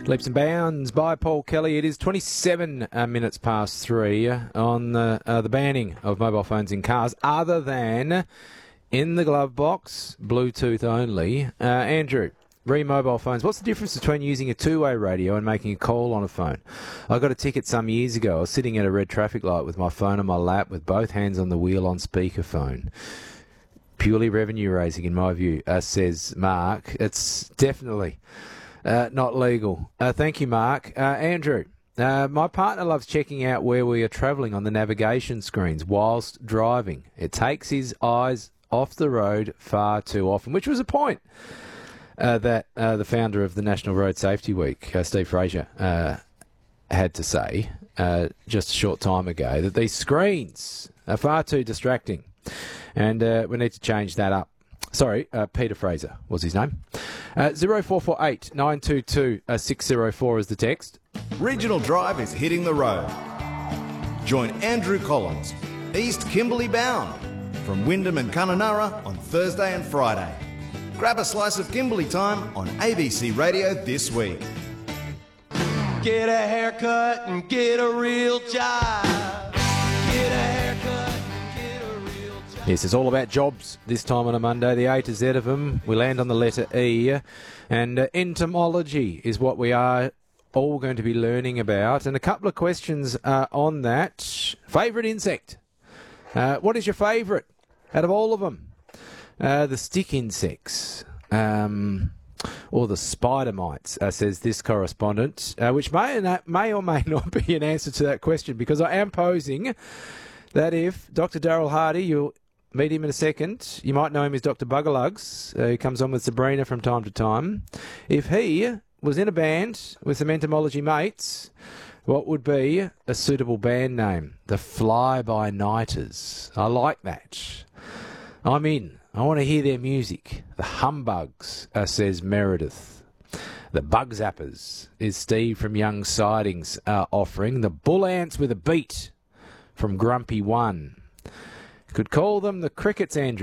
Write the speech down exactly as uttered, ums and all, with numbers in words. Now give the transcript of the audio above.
Leaps and Bounds by Paul Kelly. It is twenty-seven uh, minutes past three on the, uh, the banning of mobile phones in cars, other than in the glove box, Bluetooth only. Uh, Andrew, re mobile phones. What's the difference between using a two-way radio and making a call on a phone? I got a ticket some years ago. I was sitting at a red traffic light with my phone on my lap with both hands on the wheel on speakerphone. Purely revenue raising, in my view, uh, says Mark. It's definitely uh, not legal. Uh, thank you, Mark. Uh, Andrew, uh, my partner loves checking out where we are travelling on the navigation screens whilst driving. It takes his eyes off the road far too often, which was a point uh, that uh, the founder of the National Road Safety Week, uh, Steve Fraser, uh, had to say uh, just a short time ago, that these screens are far too distracting. And uh, we need to change that up. Sorry, uh, Peter Fraser was his name. Uh, zero four four eight nine two two six zero four is the text. Regional Drive is hitting the road. Join Andrew Collins, East Kimberley bound, from Wyndham and Kununurra on Thursday and Friday. Grab a slice of Kimberley time on A B C Radio this week. Get a haircut and get a real job. Get a haircut. Yes, it's all about jobs this time on a Monday, the A to Z of them. We land on the letter E, and uh, entomology is what we are all going to be learning about. And a couple of questions uh, on that. Favourite insect? Uh, what is your favourite out of all of them? Uh, the stick insects, um, or the spider mites, uh, says this correspondent, uh, which may, not, may or may not be an answer to that question, because I am posing that if Doctor Daryl Hardy, you'll meet him in a second. You might know him as Doctor Buggerlugs, uh, who comes on with Sabrina from time to time. If he was in a band with some entomology mates, what would be a suitable band name? The Fly-by-Nighters. I like that. I'm in. I want to hear their music. The Humbugs, uh, says Meredith. The Bug Zappers is Steve from Young Sidings uh, offering. The Bull Ants with a Beat from Grumpy One. Could call them the Crickets, Andrew.